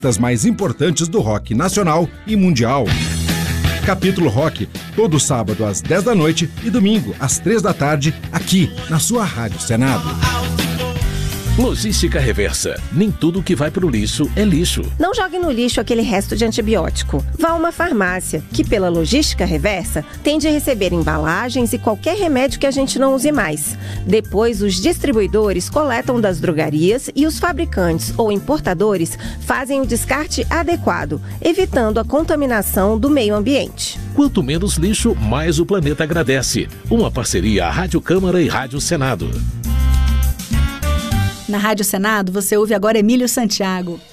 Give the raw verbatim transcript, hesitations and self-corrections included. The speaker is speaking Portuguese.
das mais importantes do rock nacional e mundial. Capítulo Rock, todo sábado às dez da noite e domingo às três da tarde, aqui na sua Rádio Senado. Logística Reversa. Nem tudo que vai pro lixo é lixo. Não jogue no lixo aquele resto de antibiótico. Vá a uma farmácia, que pela Logística Reversa tem de receber embalagens e qualquer remédio que a gente não use mais. Depois, os distribuidores coletam das drogarias e os fabricantes ou importadores fazem o descarte adequado, evitando a contaminação do meio ambiente. Quanto menos lixo, mais o planeta agradece. Uma parceria Rádio Câmara e Rádio Senado. Na Rádio Senado, você ouve agora Emílio Santiago.